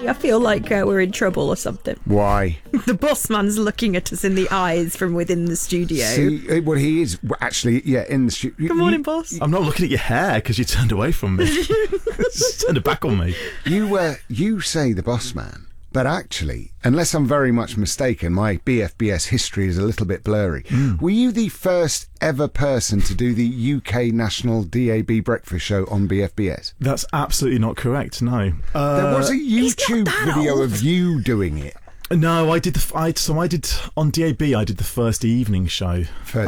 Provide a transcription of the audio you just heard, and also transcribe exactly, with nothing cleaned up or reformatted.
I feel like uh, we're in trouble or something. Why? The boss man's looking at us in the eyes from within the studio. See, eh, well, he is well, actually, yeah, in the studio. Good morning, boss. I'm not looking at your hair because you turned away from me. Turned it back on me. You uh, you say the boss man, but actually, unless I'm very much mistaken, my B F B S history is a little bit blurry. Mm. Were you the first ever person to do the U K National D A B breakfast show on B F B S? That's absolutely not correct, no. Uh, there was a YouTube video old. of you doing it. No, I did the. I, so I did on D A B. I did the first evening show. First